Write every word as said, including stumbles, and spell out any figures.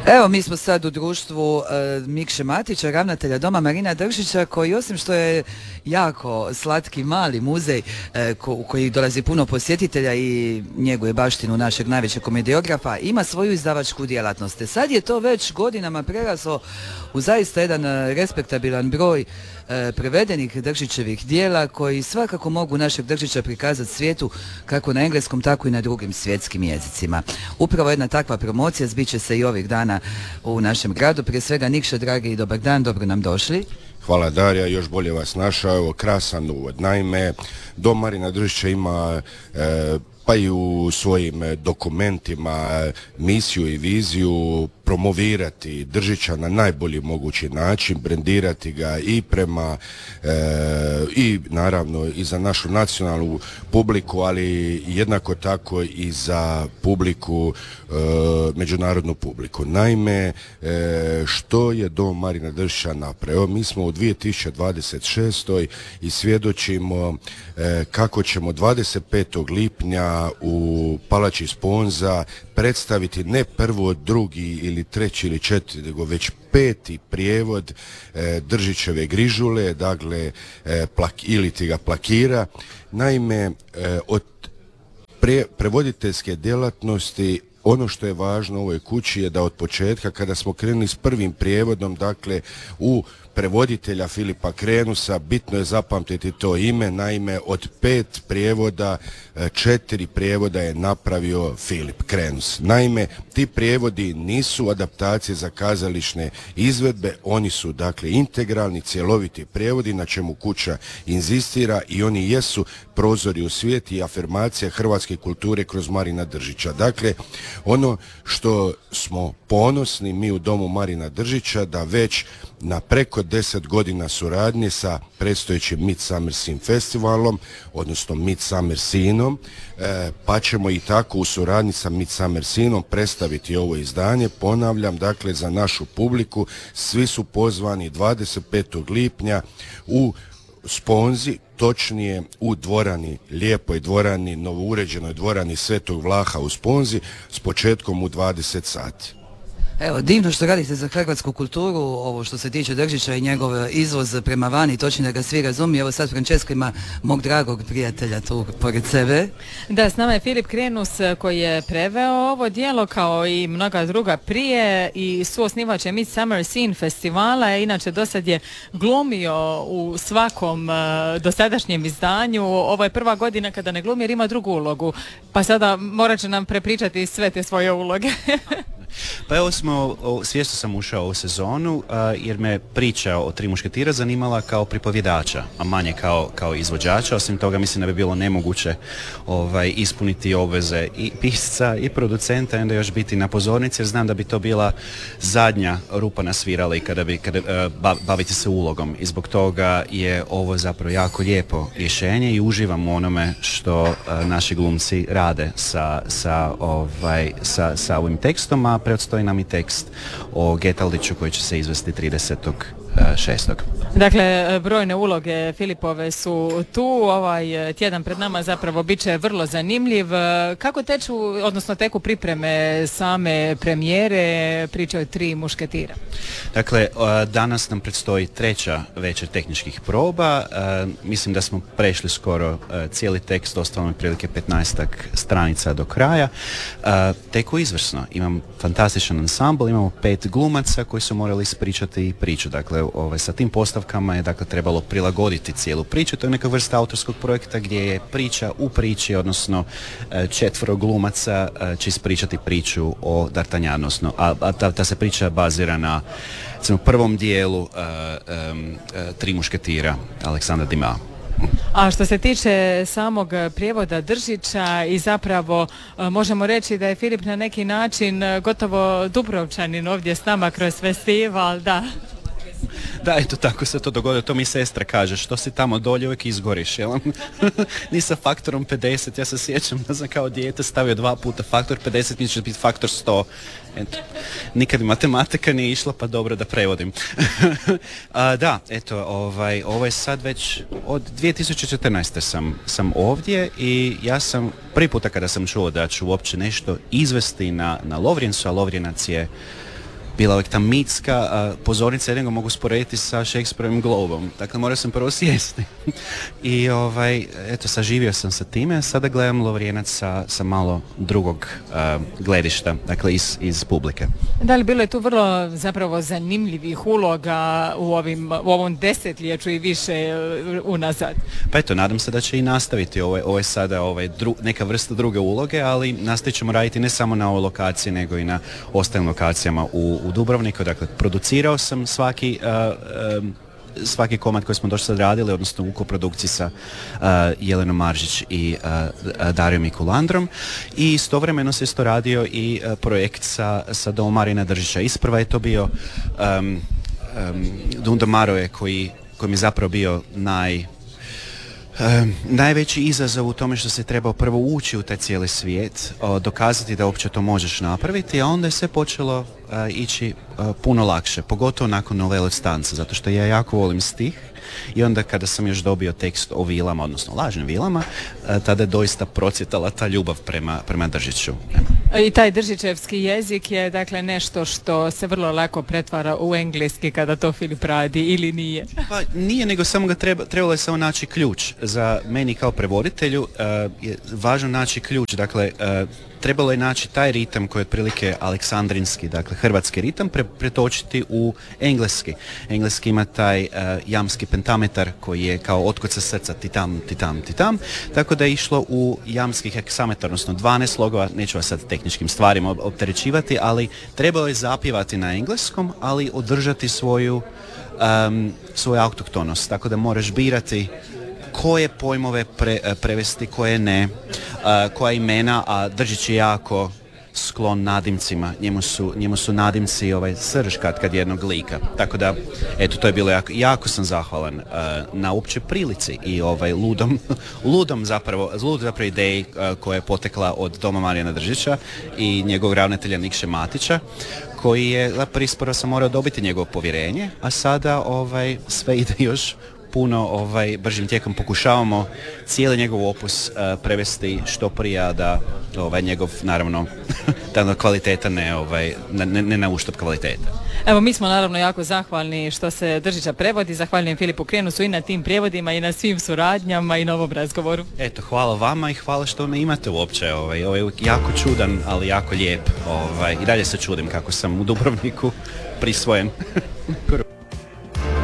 Evo, mi smo sad u društvu uh, Mikše Matića, ravnatelja Doma Marina Držića, koji osim što je jako slatki mali muzej uh, ko, u koji dolazi puno posjetitelja i njeguje baštinu našeg najvećeg komediografa, ima svoju izdavačku djelatnost. Sad je to već godinama preraslo u zaista jedan uh, respektabilan broj uh, prevedenih Držićevih dijela koji svakako mogu našeg Držića prikazati svijetu kako na engleskom, tako i na drugim svjetskim jezicima. Upravo jedna takva promocija zbit će se i ovih dana u našem gradu. Prije svega, Nikša, dragi, dobar dan, dobro nam došli. Hvala Darija, još bolje vas našao. Evo, krasan uvod. Naime, Dom Marina Držića ima e, pa i u svojim dokumentima misiju i viziju promovirati Držića na najbolji mogući način, brendirati ga i prema e, i naravno i za našu nacionalnu publiku, ali jednako tako i za publiku, e, međunarodnu publiku. Naime, e, što je Dom Marina Držića napravio? Mi smo u dvije tisuće dvadeset šestoj i svjedočimo e, kako ćemo dvadeset petog lipnja u Palači Sponza predstaviti ne prvo, drugi ili treći ili četiri, nego već peti prijevod e, Držićeve Grižule, dakle e, plak, ili ti ga plakira. Naime, e, od pre, prevoditeljske djelatnosti ono što je važno u ovoj kući je da od početka, kada smo krenuli s prvim prijevodom, dakle u prevoditelja Filipa Krenusa, bitno je zapamtiti to ime. Naime, od pet prijevoda, četiri prijevoda je napravio Filip Krenus. Naime, ti prijevodi nisu adaptacije za kazališne izvedbe, oni su dakle integralni, cjeloviti prijevodi na čemu kuća inzistira i oni jesu prozori u svijet i afirmacija hrvatske kulture kroz Marina Držića. Dakle, ono što smo ponosni mi u Domu Marina Držića, da već na preko deset godina suradnje sa predstojećim Midsummer Scene festivalom, odnosno Midsummer Sceneom, e, pa ćemo i tako u suradnji sa Midsummer Sceneom predstaviti ovo izdanje. Ponavljam, dakle, za našu publiku, svi su pozvani dvadeset petog lipnja u Sponzi, točnije u dvorani, lijepoj dvorani, novouređenoj dvorani Svetog Vlaha u Sponzi, s početkom u dvadeset sati. Evo, divno što radite za hrvatsku kulturu, ovo što se tiče Držića i njegov izvoz prema vani, točno da ga svi razumiju. Evo sad Francesco ima mog dragog prijatelja tu pored sebe. Da, s nama je Filip Krenus koji je preveo ovo djelo kao i mnoga druga prije i suosnivač je Midsummer Scene festivala. Inače, do sad je glumio u svakom uh, dosadašnjem izdanju. Ovo je prva godina kada ne glumi jer ima drugu ulogu, pa sada morat će nam prepričati sve te svoje uloge. Pa evo smo, svjesno sam ušao u sezonu uh, jer me priča o Tri mušketira zanimala kao pripovjedača, a manje kao, kao izvođača. Osim toga mislim da bi bilo nemoguće ovaj, ispuniti obveze i pisca i producenta i onda još biti na pozornici, jer znam da bi to bila zadnja rupa na svirali kada bi kada, uh, baviti se ulogom. I zbog toga je ovo zapravo jako lijepo rješenje i uživam u onome što uh, naši glumci rade sa, sa, ovaj, sa, sa ovim tekstom, a predstoji nam i tekst o Getaldiću koji će se izvesti tridesetog šestog Dakle, brojne uloge Filipove su tu, ovaj tjedan pred nama zapravo bit će vrlo zanimljiv. Kako teču, odnosno teku pripreme same premijere priče o Tri mušketira? Dakle, danas nam predstoji treća večer tehničkih proba. Mislim da smo prešli skoro cijeli tekst, ostalo je prilike petnaestak stranica do kraja. Teku izvrsno. Imam fantastičan ansambl, imamo pet glumaca koji su morali ispričati priču. Dakle, ovaj, sa tim postavkama je dakle trebalo prilagoditi cijelu priču. To je neka vrsta autorskog projekta gdje je priča u priči, odnosno četvoro glumaca će ispričati priču o D'Artagnanu, odnosno, a, a ta, ta se priča bazira na u prvom dijelu uh, um, uh, Tri mušketira Aleksandra Dumas. A što se tiče samog prijevoda Držića i zapravo možemo reći da je Filip na neki način gotovo Dubrovčanin ovdje s nama kroz festival, da. Da, eto tako se to dogodilo, to mi sestra kaže, što si tamo dolje uvijek izgoriš, jel? Ni sa faktorom pedeset, ja se sjećam da sam kao dijete stavio dva puta faktor pedeset, mi će biti faktor sto. Eto, nikad mi matematika nije išla, pa dobro da prevodim. A, da, eto, ovaj, ovo je sad već od dvije tisuće četrnaeste sam, sam ovdje i ja sam prvi puta kada sam čuo da ću uopće nešto izvesti na, na Lovrijencu, a Lovrijenac je bila uvijek ta mitska uh, pozornica, jednog mogu sporediti sa Shakespeareovim globom. Dakle, morao sam prvo sjesti. I ovaj, eto, saživio sam sa time, a sada gledam Lovrijenac sa, sa malo drugog uh, gledišta, dakle iz, iz publike. Da li bilo je tu vrlo zapravo zanimljivih uloga u, ovim, u ovom desetljeću i više unazad? Pa eto, nadam se da će i nastaviti. Ovo je, ovo je sada ovaj, dru, neka vrsta druge uloge, ali nastavit ćemo raditi ne samo na ovoj lokaciji, nego i na ostalim lokacijama u, u Dubrovniku. Dakle, producirao sam svaki uh, um, svaki komad koji smo došli sad radili, odnosno u koprodukciji sa uh, Jelenom Maržić i uh, Darijom Mikulandrom, i istovremeno se isto radio i uh, projekt sa, sa Domom Marina Držića. Isprva je to bio um, um, Dunda Maroje koji, koji mi je zapravo bio naj Um, najveći izazov u tome što se trebao prvo ući u taj cijeli svijet, o, dokazati da uopće to možeš napraviti, a onda je sve počelo uh, ići uh, puno lakše, pogotovo nakon novele Stanca, zato što ja jako volim stih i onda kada sam još dobio tekst o vilama, odnosno lažnim vilama, uh, tada je doista procvjetala ta ljubav prema, prema Držiću. I taj držićevski jezik je dakle nešto što se vrlo lako pretvara u engleski kada to Filip radi, ili nije? Pa nije, nego samo ga treba, trebalo je samo naći ključ. Za meni kao prevoditelju uh, je važno naći ključ, dakle uh, trebalo je naći taj ritam koji je otprilike aleksandrinski, dakle hrvatski ritam, pre, pretočiti u engleski. Engleski ima taj uh, jamski pentametar koji je kao otkuca srca, titam, titam, titam, tako da je išlo u jamski heksametar, odnosno dvanaest slogova, neću vas sad tehničkim stvarima opterećivati, ali trebalo je zapjevati na engleskom, ali održati svoju, um, svoju autohtonost, tako da moraš birati koje pojmove pre, prevesti, koje ne, uh, koja imena, a Držić je jako sklon nadimcima, njemu su, njemu su nadimci ovaj, srž kad, kad jednog lika, tako da, eto, to je bilo jako, jako sam zahvalan uh, na uopće prilici i ovaj ludom, ludom zapravo, ludom zapravo ideji uh, koja je potekla od Doma Marijana Držića i njegovog ravnatelja Nikše Matića, koji je, prisporo sam morao dobiti njegovo povjerenje, a sada ovaj, sve ide još puno ovaj, bržim tijekom. Pokušavamo cijeli njegov opus uh, prevesti što prije, a da ovaj, njegov, naravno, da kvaliteta ne, ovaj, ne, ne na uštup kvaliteta. Evo, mi smo naravno jako zahvalni što se Držića prevodi. Zahvaljujem Filipu Krenusu i na tim prijevodima i na svim suradnjama i na ovom razgovoru. Eto, hvala vama i hvala što me imate uopće. Ovaj, ovaj jako čudan, ali jako lijep. Ovaj, i dalje se čudim kako sam u Dubrovniku prisvojen.